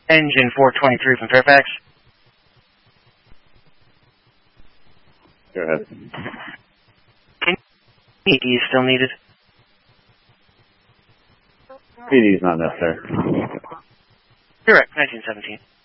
Engine 423 from Fairfax. Go ahead. PD is still needed. PD is not necessary. Correct, 1917.